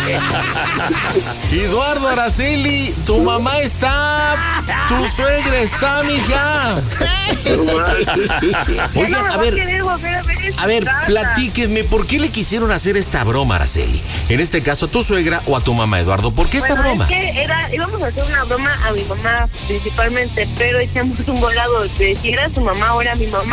Eduardo, Araceli, tu mamá está, tu suegra está, mija. Oigan, a ver, platíquenme, ¿por qué le quisieron hacer esta broma, Araceli? En este caso, ¿a tu suegra o a tu mamá, Eduardo? ¿Por qué esta broma? Es que íbamos a hacer una broma a mi mamá principalmente, pero hicimos un volado de si era su mamá o era mi mamá.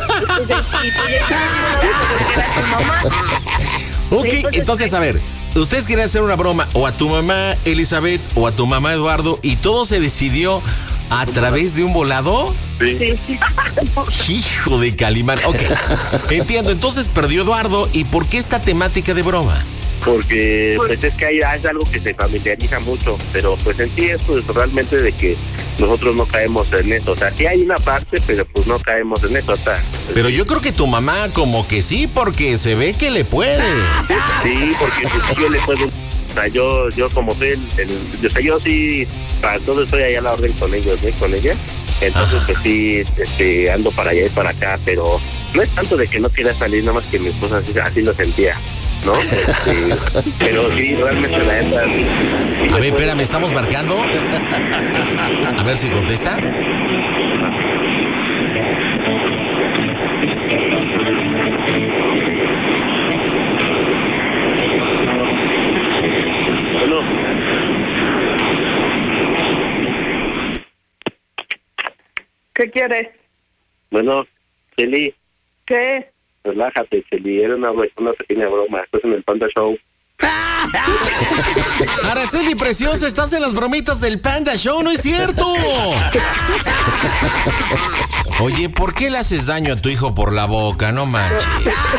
Ok, entonces, a ver, ustedes querían hacer una broma o a tu mamá, Elizabeth, o a tu mamá, Eduardo, y todo se decidió a través de un volado. Sí. Hijo de Calimán. Ok, entiendo. Entonces perdió Eduardo. ¿Y por qué esta temática de broma? Porque pues es que es algo que se familiariza mucho, pero pues en sí es pues, realmente de que nosotros no caemos en eso. O sea, sí hay una parte, pero pues no caemos en eso. O sea, pero yo creo que tu mamá como que sí, porque se ve que le puede. Sí, porque pues, yo le puedo. O sea, yo como soy o sea, yo sí, para todo estoy allá a la orden con ellos, ¿no? Con ella. Entonces, pues sí, ando para allá y para acá, pero no es tanto de que no quiera salir, nada más que mi esposa así lo sentía, ¿no? Pero sí, realmente la neta. A ver, espérame, ¿estamos marcando? A ver si contesta. ¿Qué quieres? Bueno, Cheli. ¿Qué? Relájate, Cheli, era una pequeña broma, estás en el Panda Show. Araceli preciosa, estás en las bromitas del Panda Show, ¿no es cierto? Oye, ¿por qué le haces daño a tu hijo por la boca? No manches.